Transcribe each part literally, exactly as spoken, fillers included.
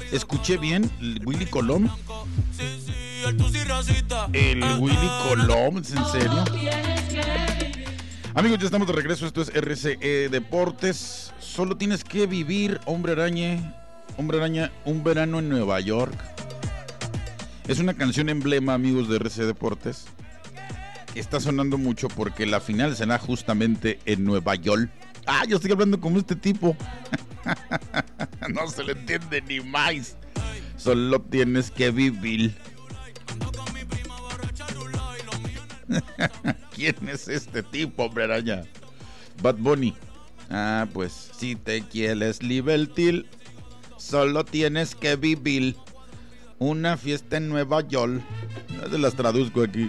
¿Escuché bien? ¿El Willy Colón? ¿El Willy Colón? ¿Es en serio? Amigos, ya estamos de regreso. Esto es R C E Deportes. Solo tienes que vivir, Hombre Araña. Hombre Araña, un verano en Nueva York. Es una canción emblema, amigos de R C E Deportes. Está sonando mucho porque la final será justamente en Nueva York. Ah, yo estoy hablando como este tipo. No se le entiende ni más. Solo tienes que vivir. ¿Quién es este tipo, Hombre Araña? Bad Bunny. Ah, pues si te quieres divertir, solo tienes que vivir. Una fiesta en Nueva York. No se las traduzco aquí.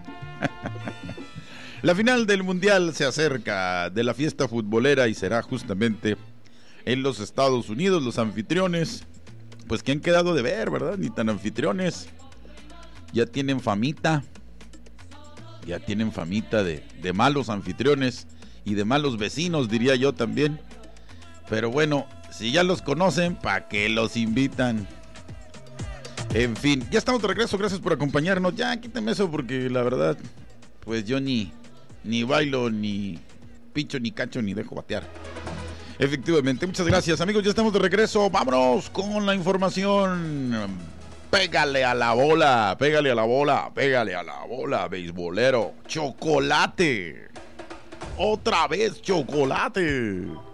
La final del mundial se acerca de la fiesta futbolera y será justamente en los Estados Unidos. Los anfitriones, pues que han quedado de ver, ¿verdad? Ni tan anfitriones. Ya tienen famita. Ya tienen famita de, de malos anfitriones y de malos vecinos, diría yo también. Pero bueno, si ya los conocen, ¿para qué los invitan? En fin, ya estamos de regreso, gracias por acompañarnos. Ya, quítame eso porque la verdad, pues yo ni, ni bailo, ni picho, ni cacho, ni dejo batear. Efectivamente, muchas gracias, amigos, ya estamos de regreso. Vámonos con la información. Pégale a la bola, pégale a la bola, pégale a la bola, beisbolero. Chocolate. Otra vez chocolate.